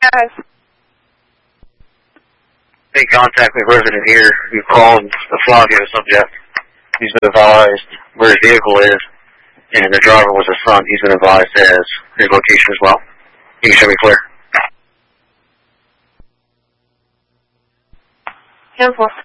guys. Make contact with a resident here who called the Flavio subject. He's been advised where his vehicle is, and the driver was his son. He's been advised as his location as well. You can show me clear. 10-4.